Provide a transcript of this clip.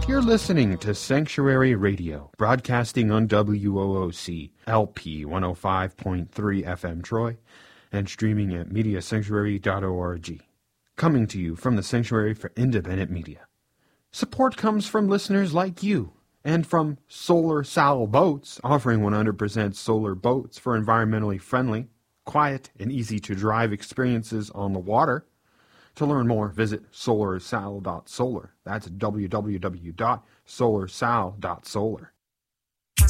You're listening to Sanctuary Radio, broadcasting on WOOC LP 105.3 FM Troy, and streaming at MediaSanctuary.org. Coming to you from the Sanctuary for Independent Media. Support comes from listeners like you, and from Solar Sal Boats, offering 100% solar boats for environmentally friendly, quiet, and easy-to-drive experiences on the water. To learn more, visit solarsal.solar. That's www.solarsal.solar.